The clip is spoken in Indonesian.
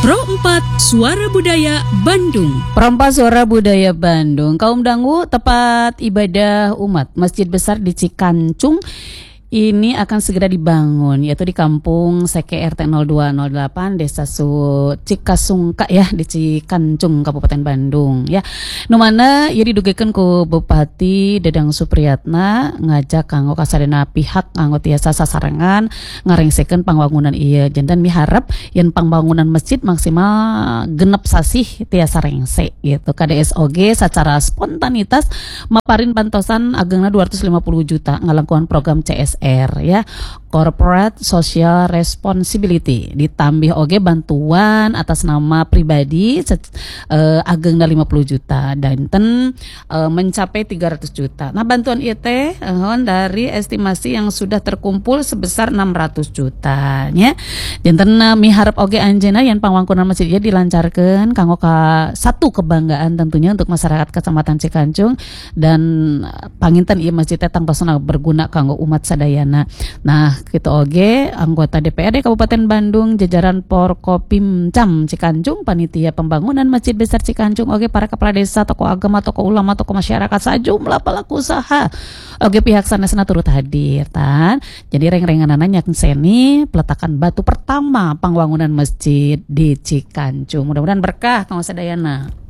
Pro 4 Suara Budaya Bandung. Perempat Suara Budaya Bandung. Kaum Dangu tempat ibadah umat Masjid Besar di Cikancung ini akan segera dibangun, yaitu di Kampung Seke RT 0208 Desa Cikasungka ya di Cikancung Kabupaten Bandung ya. Nu mana ieu didugekeun ku Bupati Dedang Supriyatna ngajak kanggo kasadena pihak kanggo tiasa sasarengan ngarengsekeun pangwangunan ieu. Jantan miharep yen pangbangunan masjid maksimal genep sasih tiasa rengse gitu. KDSOG secara spontanitas maparin bantosan agengna 250 juta ngalangkuhan program CSR ya, Corporate Social Responsibility, ditambih oge bantuan atas nama pribadi agengna 50 juta dan mencapai 300 juta. Nah, bantuan IT dari estimasi yang sudah terkumpul sebesar 600 juta nya. Janten miharep oge anjeunna yen pangwangkunan masjid dilancarkeun kanggo satu kebanggaan tentunya untuk masyarakat Kecamatan Cikancung dan panginten ieu masjid teh tangtosna berguna kanggo umat sadaya. Nah, kita oge anggota DPRD Kabupaten Bandung, jajaran Porkopimcam Cikancung, panitia pembangunan Masjid Besar Cikancung, oge para kepala desa, tokoh agama, tokoh ulama, tokoh masyarakat, sajumlah pelaku usaha, oge pihak sanesna turut hadir tan. Jadi reng-renganana nyakseni peletakan batu pertama pangwangunan masjid di Cikancung. Mudah-mudahan berkah kanggo sadayana.